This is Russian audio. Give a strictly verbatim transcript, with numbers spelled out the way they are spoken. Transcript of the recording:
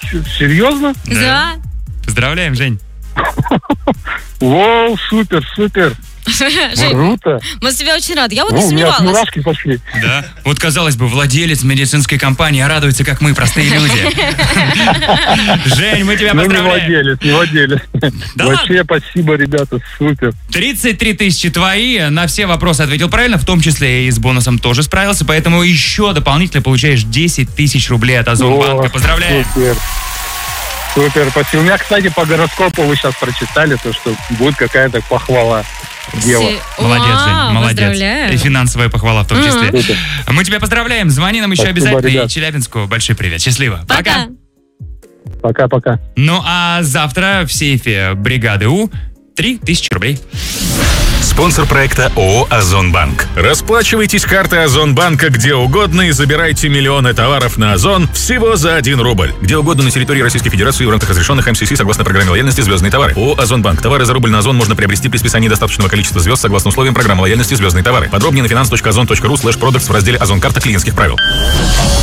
Серьезно? Да. Поздравляем, Жень. Воу, супер, супер. Жень, Круто. мы с тебя очень рады. Я вот Ну, не у меня аж сомневалась. мурашки пошли. Да. Вот, казалось бы, владелец медицинской компании радуется, как мы, простые люди. Жень, мы тебя Ну, не поздравляем. владелец, не владелец. Да Вообще, спасибо, ребята, супер. тридцать три тысячи твои. На все вопросы ответил правильно, в том числе и с бонусом тоже справился. Поэтому еще дополнительно получаешь десять тысяч рублей от Озонбанка. О, Поздравляем. Супер. Супер, спасибо. У меня, кстати, по гороскопу вы сейчас прочитали, то, что будет какая-то похвала дева. Се- Молодец, Вау, Жень, молодец. поздравляю. И финансовая похвала в том числе. Супер. Мы тебя поздравляем. Звони нам еще Спасибо, обязательно. ребят. И Челябинску большой привет. Счастливо. Пока. Пока-пока. Ну а завтра в сейфе бригады У три тысячи рублей. Спонсор проекта ООО «Озонбанк». Расплачивайтесь картой Озонбанка где угодно и забирайте миллионы товаров на Озон всего за один рубль. Где угодно на территории Российской Федерации в рамках разрешенных эм си си согласно программе лояльности «Звездные товары». ООО «Озонбанк». Товары за рубль на Озон можно приобрести при списании достаточного количества звезд согласно условиям программы лояльности «Звездные товары». Подробнее на finance точка озон точка ру слэш продактс в разделе «Озон карта клиентских правил».